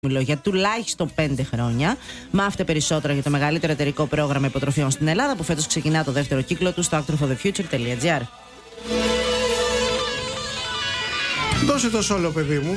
για τουλάχιστον 5 χρόνια. Μάθετε περισσότερα για το μεγαλύτερο εταιρικό πρόγραμμα υποτροφιών στην Ελλάδα, που φέτος ξεκινά το δεύτερο κύκλο του στο actorforthefuture.gr. Δώσε το σόλο, παιδί μου.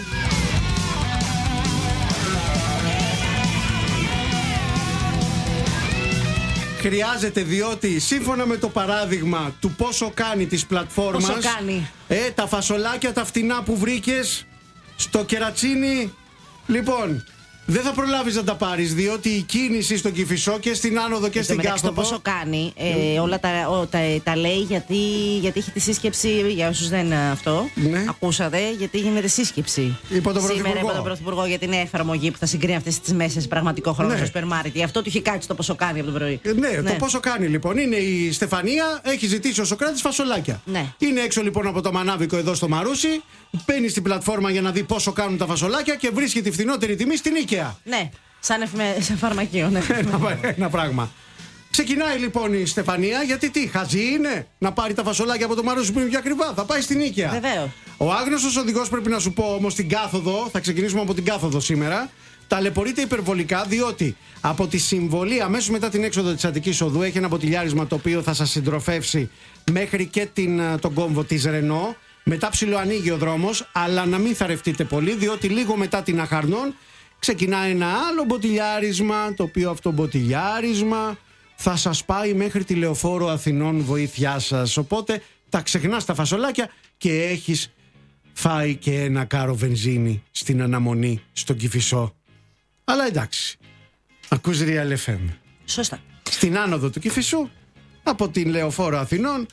Χρειάζεται, διότι σύμφωνα με το παράδειγμα του πόσο κάνει της πλατφόρμας, πόσο κάνει. Τα φασολάκια τα φτηνά που βρήκες στο κερατσίνι, λοιπόν, δεν θα προλάβεις να τα πάρεις, διότι η κίνηση στον Κηφισό και στην άνοδο και στην κάθοδο. Το πόσο κάνει, όλα τα λέει γιατί έχει τη σύσκεψη, για όσους δεν αυτό, ακούσατε, γιατί γίνεται σύσκεψη. Σήμερα υπό τον Πρωθυπουργό για την εφαρμογή που θα συγκρίνει αυτές τις μέσες πραγματικό χρόνο στο σούπερ μάρκετ. Αυτό του έχει κάτσει το πόσο κάνει από το πρωί. Το πόσο κάνει λοιπόν. Είναι η Στεφανία, έχει ζητήσει ο Σωκράτης φασολάκια. Είναι έξω λοιπόν από το μανάβικο εδώ στο Μαρούσι, μπαίνει στην πλατφόρμα για να δει πόσο κάνουν τα φασολάκια και βρίσκει τη φθηνότερη τιμή στην Ίκαια. Ναι, σαν φαρμακείο, ναι. Ένα πράγμα. Ξεκινάει λοιπόν η Στεφανία, γιατί τι, χαζή είναι να πάρει τα φασολάκια από το Μαρούσι που είναι πιο ακριβά. Θα πάει στην Ίκαια. Βεβαίως. Ο άγνωστος οδηγός, πρέπει να σου πω όμως, την κάθοδο, θα ξεκινήσουμε από την κάθοδο σήμερα, ταλαιπωρείται υπερβολικά, διότι από τη συμβολή αμέσως μετά την έξοδο της Αττικής Οδού έχει ένα μποτιλιάρισμα το οποίο θα σας συντροφεύσει μέχρι και τον κόμβο της Ρενό. Μετά ψιλοανοίγει ο δρόμος, αλλά να μην θαρρευτείτε πολύ, διότι λίγο μετά την Αχαρνών ξεκινάει ένα άλλο μποτιλιάρισμα, το οποίο αυτό μποτιλιάρισμα θα σας πάει μέχρι τη Λεωφόρο Αθηνών, βοήθειά σας. Οπότε τα ξεχνάς τα φασολάκια και έχεις φάει και ένα κάρο βενζίνη στην αναμονή στον Κηφισό. Αλλά εντάξει, ακούς Real FM. Σωστά. Στην άνοδο του Κηφισού, από την Λεωφόρο Αθηνών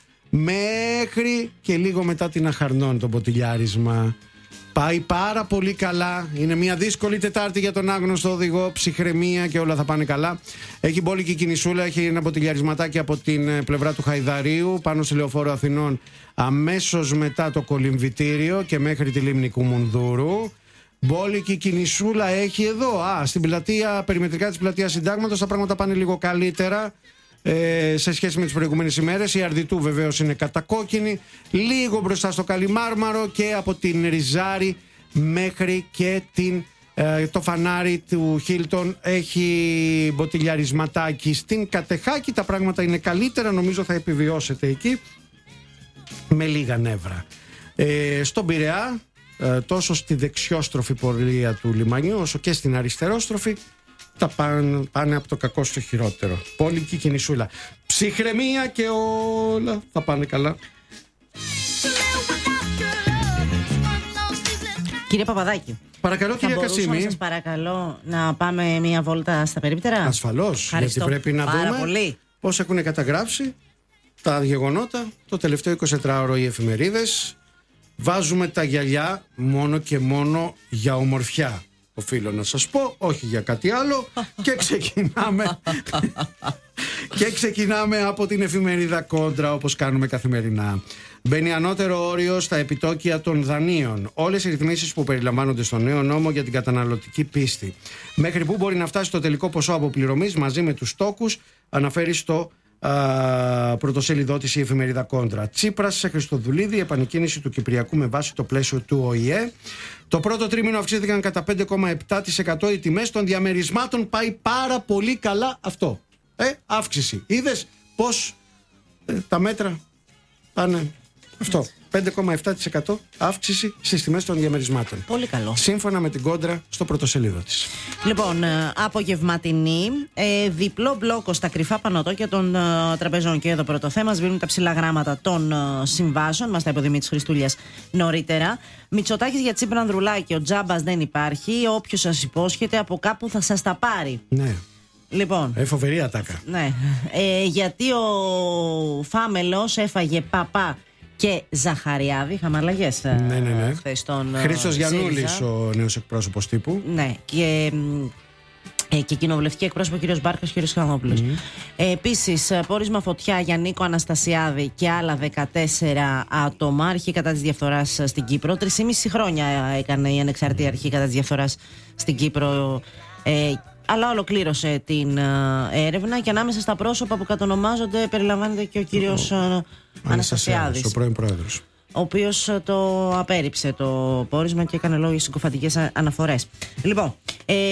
μέχρι και λίγο μετά την Αχαρνών το μποτιλιάρισμα. Πάει πάρα πολύ καλά. Είναι μια δύσκολη Τετάρτη για τον άγνωστο οδηγό. Ψυχραιμία και όλα θα πάνε καλά. Έχει μπόλικη κινησούλα. Έχει ένα μποτιλιαρισματάκι από την πλευρά του Χαϊδαρίου πάνω στη Λεωφόρο Αθηνών, αμέσως μετά το κολυμβητήριο και μέχρι τη λίμνη Κουμουνδούρου. Μπόλικη κινησούλα έχει εδώ. Στην πλατεία, περιμετρικά της πλατείας Συντάγματος, τα πράγματα πάνε λίγο καλύτερα σε σχέση με τις προηγούμενες ημέρες. Η Αρδιτού βεβαίως είναι κατακόκκινη, λίγο μπροστά στο Καλιμάρμαρο, και από την Ριζάρη μέχρι και το φανάρι του Χίλτον έχει μποτιλιαρισματάκι. Στην Κατεχάκη τα πράγματα είναι καλύτερα, νομίζω θα επιβιώσετε εκεί με λίγα νεύρα. Στον Πειραιά, τόσο στη δεξιόστροφη πορεία του λιμανιού όσο και στην αριστερόστροφη, τα πάνε από το κακό στο χειρότερο. Πόλικη κινησούλα. Ψυχραιμία και όλα θα πάνε καλά. Κύριε Παπαδάκη, παρακαλώ, κύριε Κασίμη. Σας παρακαλώ να πάμε μια βόλτα στα περίπτερα. Ασφαλώς, γιατί πρέπει να δούμε πώς έχουν καταγράψει τα γεγονότα το τελευταίο 24ωρο οι εφημερίδες. Βάζουμε τα γυαλιά μόνο και μόνο για ομορφιά, οφείλω να σας πω, όχι για κάτι άλλο. Και ξεκινάμε από την εφημερίδα Κόντρα, όπως κάνουμε καθημερινά. Μπαίνει ανώτερο όριο στα επιτόκια των δανείων. Όλες οι ρυθμίσεις που περιλαμβάνονται στο νέο νόμο για την καταναλωτική πίστη. Μέχρι πού μπορεί να φτάσει το τελικό ποσό αποπληρωμής μαζί με τους στόκους, αναφέρει στο πρωτοσέλιδό της η εφημερίδα Κόντρα. Τσίπρας σε Χριστοδουλίδη, επανεκκίνηση του Κυπριακού με βάση το πλαίσιο του ΟΗΕ. Το πρώτο τρίμηνο αυξήθηκαν κατά 5,7% οι τιμές των διαμερισμάτων. Πάει πάρα πολύ καλά αυτό. Αύξηση. Είδες πως τα μέτρα πάνε αυτό. 5,7% αύξηση στις τιμές των διαμερισμάτων. Πολύ καλό. Σύμφωνα με την Κόντρα στο πρωτοσέλιδο της. Λοιπόν, απογευματινή, διπλό μπλόκο στα κρυφά πανωτόκια των τραπεζών. Και εδώ πρώτο θέμα, σβήνουν τα ψηλά γράμματα των συμβάσεων. Μας τα είπε ο Δημήτρης Χριστούλιας νωρίτερα. Μητσοτάκης για Τσίπρα Ανδρουλάκη. Ο τζάμπας δεν υπάρχει. Όποιος σας υπόσχεται από κάπου θα σας τα πάρει. Ναι. Λοιπόν, φοβερή ατάκα. Ναι. Γιατί ο Φάμελος έφαγε Παπά και Ζαχαριάδη. Είχαμε αλλαγές. Ναι. Χρήστος Γιαννούλης, ο νέος εκπρόσωπος τύπου. Ναι. Και κοινοβουλευτική εκπρόσωπο κ. Μπάρκας και κ. Χανόπουλος. Επίσης, πόρισμα φωτιά για Νίκο Αναστασιάδη και άλλα 14 άτομα. Αρχή κατά της διαφθοράς στην Κύπρο. 3,5 χρόνια έκανε η ανεξάρτητη αρχή κατά της διαφθοράς στην Κύπρο. Αλλά ολοκλήρωσε την έρευνα, και ανάμεσα στα πρόσωπα που κατονομάζονται περιλαμβάνεται και ο κύριος Αναστασιάδης, ο πρώην πρόεδρος. ο οποίος το απέρριψε το πόρισμα και έκανε λόγια συκοφαντικές αναφορές. Λοιπόν,